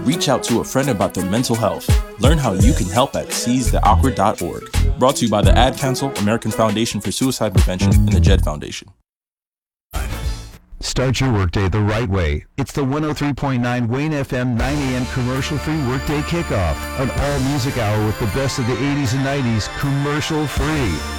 Reach out to a friend about their mental health. Learn how you can help at seizetheawkward.org. Brought to you by the Ad Council, American Foundation for Suicide Prevention, and the JED Foundation. Start your workday the right way. It's the 103.9 Wayne FM 9 a.m. commercial-free workday kickoff. An all-music hour with the best of the 80s and 90s commercial-free.